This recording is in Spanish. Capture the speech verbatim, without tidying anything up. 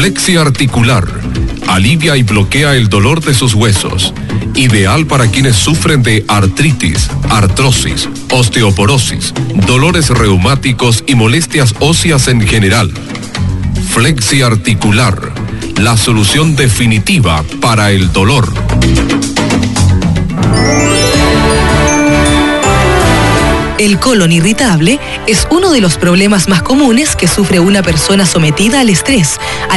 Flexiarticular. Alivia y bloquea el dolor de sus huesos. Ideal para quienes sufren de artritis, artrosis, osteoporosis, dolores reumáticos y molestias óseas en general. Flexiarticular. La solución definitiva para el dolor. El colon irritable es uno de los problemas más comunes que sufre una persona sometida al estrés,